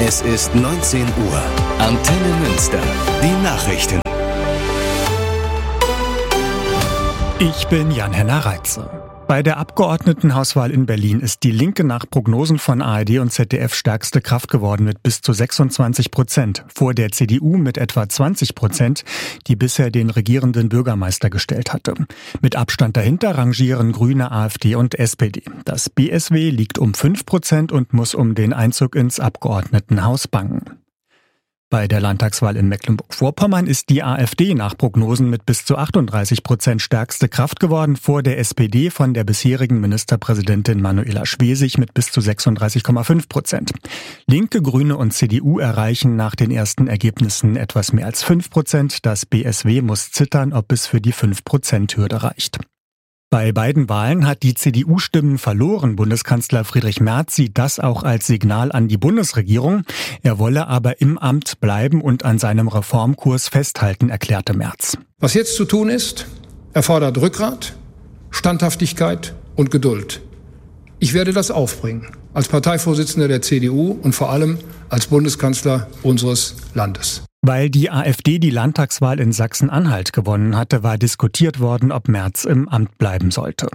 Es ist 19 Uhr. Antenne Münster. Die Nachrichten. Ich bin Jan-Henner Reitze. Bei der Abgeordnetenhauswahl in Berlin ist die Linke nach Prognosen von ARD und ZDF stärkste Kraft geworden mit bis zu 26%, vor der CDU mit etwa 20%, die bisher den regierenden Bürgermeister gestellt hatte. Mit Abstand dahinter rangieren Grüne, AfD und SPD. Das BSW liegt um 5% und muss um den Einzug ins Abgeordnetenhaus bangen. Bei der Landtagswahl in Mecklenburg-Vorpommern ist die AfD nach Prognosen mit bis zu 38% stärkste Kraft geworden, vor der SPD von der bisherigen Ministerpräsidentin Manuela Schwesig mit bis zu 36,5%. Linke, Grüne und CDU erreichen nach den ersten Ergebnissen etwas mehr als 5%. Das BSW muss zittern, ob es für die 5%-Hürde reicht. Bei beiden Wahlen hat die CDU Stimmen verloren. Bundeskanzler Friedrich Merz sieht das auch als Signal an die Bundesregierung. Er wolle aber im Amt bleiben und an seinem Reformkurs festhalten, erklärte Merz. Was jetzt zu tun ist, erfordert Rückgrat, Standhaftigkeit und Geduld. Ich werde das aufbringen, als Parteivorsitzender der CDU und vor allem als Bundeskanzler unseres Landes. Weil die AfD die Landtagswahl in Sachsen-Anhalt gewonnen hatte, war diskutiert worden, ob Merz im Amt bleiben sollte.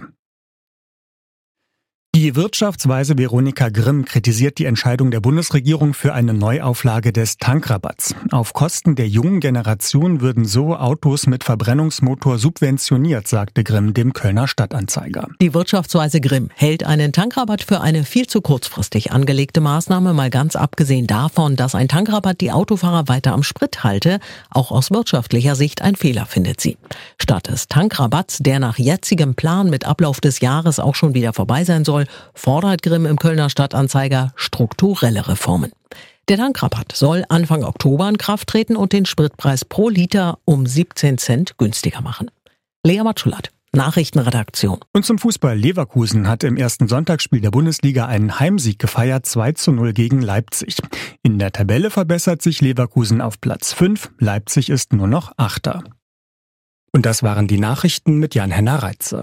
Die Wirtschaftsweise Veronika Grimm kritisiert die Entscheidung der Bundesregierung für eine Neuauflage des Tankrabatts. Auf Kosten der jungen Generation würden so Autos mit Verbrennungsmotor subventioniert, sagte Grimm dem Kölner Stadtanzeiger. Die Wirtschaftsweise Grimm hält einen Tankrabatt für eine viel zu kurzfristig angelegte Maßnahme, mal ganz abgesehen davon, dass ein Tankrabatt die Autofahrer weiter am Sprit halte. Auch aus wirtschaftlicher Sicht ein Fehler, findet sie. Statt des Tankrabatts, der nach jetzigem Plan mit Ablauf des Jahres auch schon wieder vorbei sein soll, fordert Grimm im Kölner Stadtanzeiger strukturelle Reformen. Der Tankrabatt soll Anfang Oktober in Kraft treten und den Spritpreis pro Liter um 17 Cent günstiger machen. Lea Matschulat, Nachrichtenredaktion. Und zum Fußball. Leverkusen hat im ersten Sonntagsspiel der Bundesliga einen Heimsieg gefeiert, 2:0 gegen Leipzig. In der Tabelle verbessert sich Leverkusen auf Platz 5, Leipzig ist nur noch Achter. Und das waren die Nachrichten mit Jan-Henner Reitze.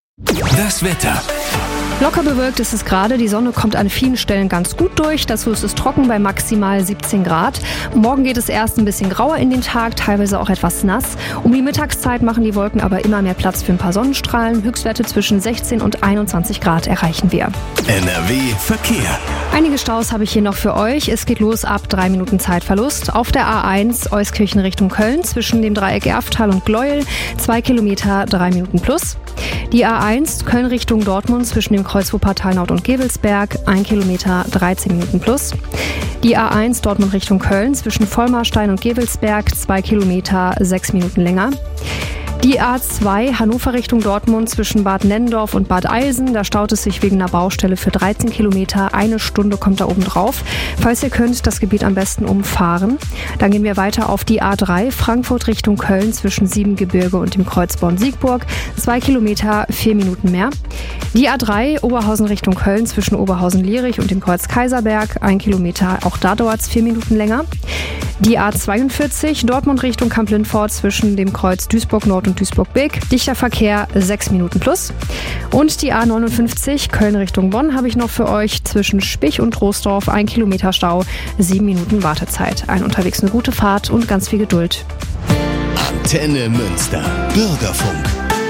Das Wetter. Locker bewölkt ist es gerade, die Sonne kommt an vielen Stellen ganz gut durch, dazu ist es trocken bei maximal 17 Grad. Morgen geht es erst ein bisschen grauer in den Tag, teilweise auch etwas nass. Um die Mittagszeit machen die Wolken aber immer mehr Platz für ein paar Sonnenstrahlen. Höchstwerte zwischen 16 und 21 Grad erreichen wir. NRW Verkehr. Einige Staus habe ich hier noch für euch. Es geht los ab 3 Minuten Zeitverlust. Auf der A1 Euskirchen Richtung Köln zwischen dem Dreieck Erftal und Gleuel 2 Kilometer 3 Minuten plus. Die A1 Köln Richtung Dortmund zwischen dem Kreuz Wuppertal Nord und Gevelsberg 1 Kilometer 13 Minuten plus. Die A1 Dortmund Richtung Köln zwischen Vollmarstein und Gevelsberg 2 Kilometer 6 Minuten länger. Die A2 Hannover Richtung Dortmund zwischen Bad Nennendorf und Bad Eilsen, da staut es sich wegen einer Baustelle für 13 Kilometer. 1 Stunde kommt da oben drauf. Falls ihr könnt, das Gebiet am besten umfahren. Dann gehen wir weiter auf die A3 Frankfurt Richtung Köln zwischen Siebengebirge und dem Kreuz Born-Siegburg. 2 Kilometer, 4 Minuten mehr. Die A3 Oberhausen Richtung Köln zwischen Oberhausen-Lierich und dem Kreuz Kaiserberg. 1 Kilometer, auch da dauert es 4 Minuten länger. Die A42 Dortmund Richtung Kamp-Lindfort zwischen dem Kreuz Duisburg-Nord und Duisburg-Beek. Dichter Verkehr 6 Minuten plus. Und die A59 Köln Richtung Bonn habe ich noch für euch zwischen Spich und Troisdorf 1 Kilometer Stau, 7 Minuten Wartezeit. Ein unterwegs eine gute Fahrt und ganz viel Geduld. Antenne Münster. Bürgerfunk.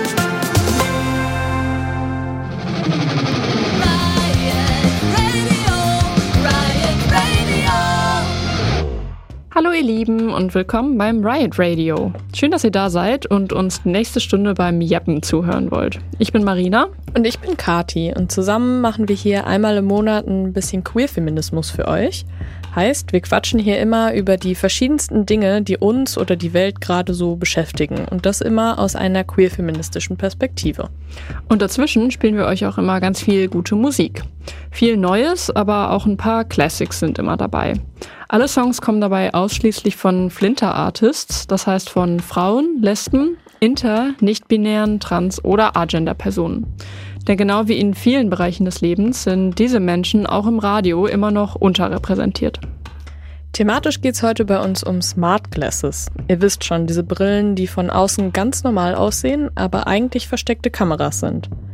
Hallo ihr Lieben und willkommen beim Riot Radio. Schön, dass ihr da seid und uns nächste Stunde beim Jeppen zuhören wollt. Ich bin Marina. Und ich bin Kati und zusammen machen wir hier einmal im Monat ein bisschen Queer-Feminismus für euch. Heißt, wir quatschen hier immer über die verschiedensten Dinge, die uns oder die Welt gerade so beschäftigen. Und das immer aus einer queer-feministischen Perspektive. Und dazwischen spielen wir euch auch immer ganz viel gute Musik. Viel Neues, aber auch ein paar Classics sind immer dabei. Alle Songs kommen dabei ausschließlich von Flinter-Artists, das heißt von Frauen, Lesben, Inter-, nicht-binären, trans- oder agender-Personen. Denn genau wie in vielen Bereichen des Lebens sind diese Menschen auch im Radio immer noch unterrepräsentiert. Thematisch geht's heute bei uns um Smart Glasses. Ihr wisst schon, diese Brillen, die von außen ganz normal aussehen, aber eigentlich versteckte Kameras sind.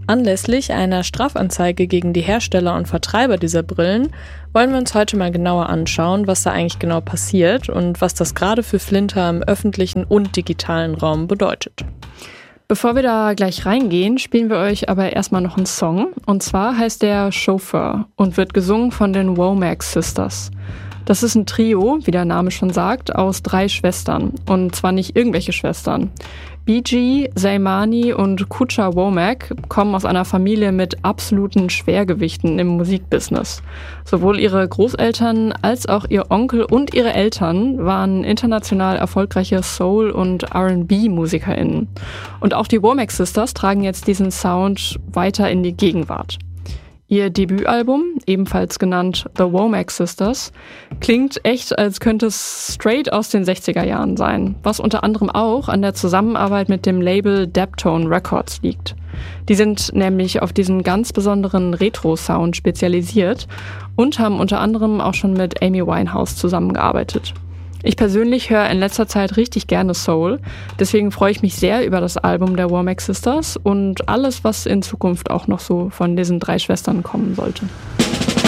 Anlässlich einer Strafanzeige gegen die Hersteller und Vertreiber dieser Brillen wollen wir uns heute mal genauer anschauen, was da eigentlich genau passiert und was das gerade für Flinter im öffentlichen und digitalen Raum bedeutet. Bevor wir da gleich reingehen, spielen wir euch aber erstmal noch einen Song. Und zwar heißt der Chauffeur und wird gesungen von den Womack Sisters. Das ist ein Trio, wie der Name schon sagt, aus 3 Schwestern. Und zwar nicht irgendwelche Schwestern. Biji, Zaimani und Kucha Womack kommen aus einer Familie mit absoluten Schwergewichten im Musikbusiness. Sowohl ihre Großeltern als auch ihr Onkel und ihre Eltern waren international erfolgreiche Soul- und R&B-MusikerInnen. Und auch die Womack Sisters tragen jetzt diesen Sound weiter in die Gegenwart. Ihr Debütalbum, ebenfalls genannt The Womack Sisters, klingt echt, als könnte es straight aus den 60er Jahren sein, was unter anderem auch an der Zusammenarbeit mit dem Label Daptone Records liegt. Die sind nämlich auf diesen ganz besonderen Retro-Sound spezialisiert und haben unter anderem auch schon mit Amy Winehouse zusammengearbeitet. Ich persönlich höre in letzter Zeit richtig gerne Soul, deswegen freue ich mich sehr über das Album der Womack Sisters und alles, was in Zukunft auch noch so von diesen 3 Schwestern kommen sollte.